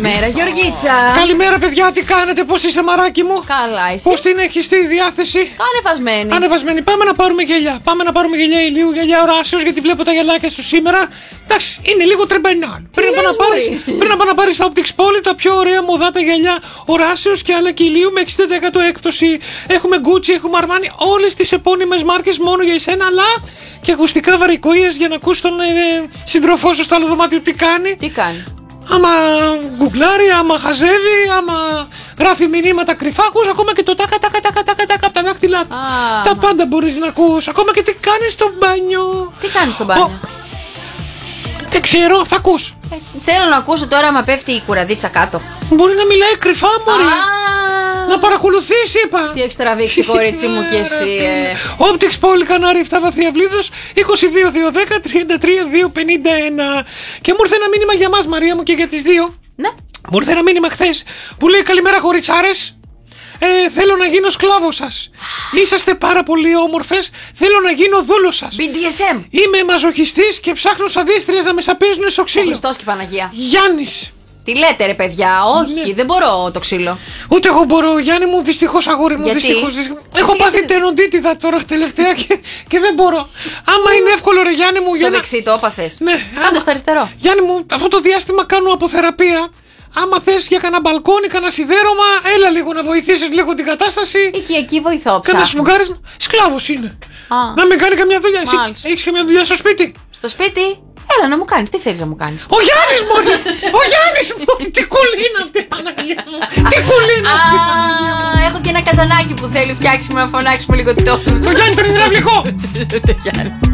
Καλημέρα, Γεωργίτσα. Καλημέρα, παιδιά, τι κάνετε, πώς είσαι, μαράκι μου? Καλά, εσύ? Πώς την έχεις στη διάθεση? Ανεβασμένη. Ανεβασμένη. Πάμε να πάρουμε γυαλιά. Πάμε να πάρουμε γυαλιά ηλίου, γυαλιά οράσεως, γιατί βλέπω τα γυαλάκια σου σήμερα. Εντάξει, είναι λίγο τρεμπενάν. Πρέπει να πάω να πάρεις στα Optics Poly τα πιο ωραία μοδάτα γυαλιά οράσεως και άλλα και ηλίου με 60% έκπτωση. Έχουμε Gucci, έχουμε Armani, όλες τις επώνυμες μάρκες μόνο για εσένα, αλλά και ακουστικά βαρικοΐες για να ακούς τον σύντροφό σου στο άλλο δωμάτιο τι κάνει. Τι κάνει? Άμα γκουγκλάρει, άμα χαζεύει, άμα γράφει μηνύματα κρυφά, ακούς ακόμα και το τάκα από τα δάχτυλά του. Τα πάντα μπορείς να ακούς, ακόμα και τι κάνει στο μπάνιο. Τι κάνει στο μπάνιο? Δεν ξέρω, θα ακούς. Θέλω να ακούσω τώρα άμα πέφτει η κουραδίτσα κάτω. Μπορεί να μιλάει κρυφά, μωρή. Να παρακολουθείς, είπα. Τι έχεις τραβήξει, κορίτσι μου, και εσύ, Optics Poly Κανάρι 7 βαθία Βλίδος 22-210-33-251. Και μου ήρθε ένα μήνυμα για μας, Μαρία μου, και για τις δύο. Ναι. Μου ήρθε ένα μήνυμα χθες που λέει: καλημέρα, κοριτσάρες. Θέλω να γίνω σκλάβος σας. Είσαστε πάρα πολύ όμορφες. θέλω να γίνω δούλος σας. BDSM. Είμαι μαζοχιστής και ψάχνω σαδίστριες να με σαπίζουν στο ξύλο. Χριστός και Παναγία. Γιάννης. Τι λέτε, ρε παιδιά? Όχι, δεν μπορώ το ξύλο. Ούτε εγώ μπορώ, Γιάννη μου, δυστυχώς, αγόρι μου. Δυστυχώς. Έχω πάθει τενοντίτιδα τώρα τελευταία και δεν μπορώ. Άμα είναι εύκολο, ρε Γιάννη μου. Στο δεξί το έπαθες? Ναι. Πάντω στο αριστερό. Γιάννη μου, αυτό το διάστημα κάνω αποθεραπεία. Άμα θες για κανένα μπαλκόνι, κανένα σιδέρωμα, έλα λίγο να βοηθήσεις λίγο την κατάσταση. Εκεί βοηθώ, Κάνα σμουγγάρις. Σκλάβος είναι. Να μην κάνει καμιά δουλειά. Εσύ έχεις καμιά δουλειά στο σπίτι? Στο σπίτι? Έλα να μου κάνεις, τι θέλεις να μου κάνεις? Ο Γιάννης μου! Ο Γιάννης μου! Τι κουλή είναι αυτή, Παναγία μου! Τι κουλή είναι αυτή, Παναγία μου! Έχω και ένα καζανάκι που θέλει φτιάξιμο να φωνάξουμε λίγο το. Το Γιάννη τον υδραυλικό! Το Γιάννη.